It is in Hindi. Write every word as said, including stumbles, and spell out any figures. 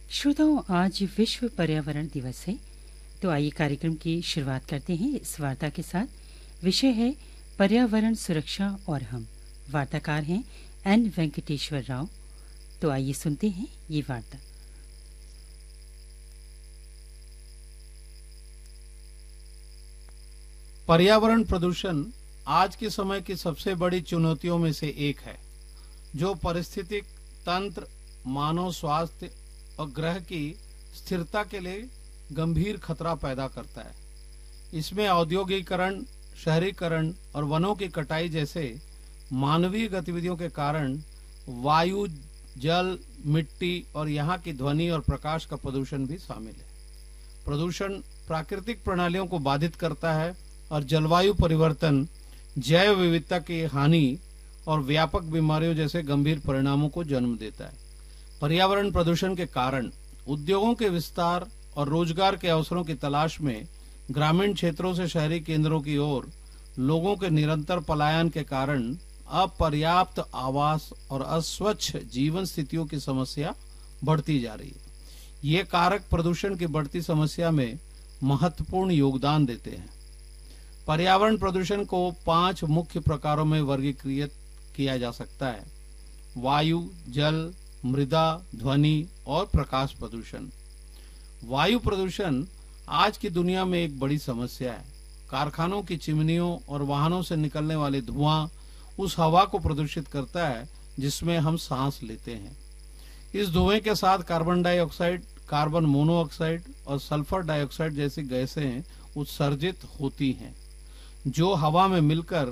श्रोताओं, आज विश्व पर्यावरण दिवस है। तो आइए कार्यक्रम की शुरुआत करते हैं इस वार्ता के साथ। विषय है पर्यावरण सुरक्षा और हम। वार्ताकार हैं एन वेंकटेश्वर राव। तो आइए सुनते हैं ये वार्ता। पर्यावरण प्रदूषण आज के समय की सबसे बड़ी चुनौतियों में से एक है, जो पारिस्थितिक तंत्र, मानव स्वास्थ्य और ग्रह की स्थिरता के लिए गंभीर खतरा पैदा करता है। इसमें औद्योगिकरण, शहरीकरण और वनों की कटाई जैसे मानवीय गतिविधियों के कारण वायु, जल, मिट्टी और यहाँ की ध्वनि और प्रकाश का प्रदूषण भी शामिल है। प्रदूषण प्राकृतिक प्रणालियों को बाधित करता है और जलवायु परिवर्तन, जैव विविधता की हानि और व्यापक बीमारियों जैसे गंभीर परिणामों को जन्म देता है। पर्यावरण प्रदूषण के कारण उद्योगों के विस्तार और रोजगार के अवसरों की तलाश में ग्रामीण क्षेत्रों से शहरी केंद्रों की ओर लोगों के निरंतर पलायन के कारण अपर्याप्त आवास और अस्वच्छ जीवन स्थितियों की समस्या बढ़ती जा रही है। ये कारक प्रदूषण की बढ़ती समस्या में महत्वपूर्ण योगदान देते हैं। पर्यावरण प्रदूषण को पांच मुख्य प्रकारों में वर्गीकृत किया जा सकता है: वायु, जल, मृदा, ध्वनि और प्रकाश प्रदूषण। वायु प्रदूषण आज की दुनिया में एक बड़ी समस्या है। कारखानों की चिमनियों और वाहनों से निकलने वाले धुआं उस हवा को प्रदूषित करता है जिसमें हम सांस लेते हैं। इस धुएं के साथ कार्बन डाइऑक्साइड, कार्बन मोनोऑक्साइड और सल्फर डाइऑक्साइड जैसी गैसें उत्सर्जित होती हैं, जो हवा में मिलकर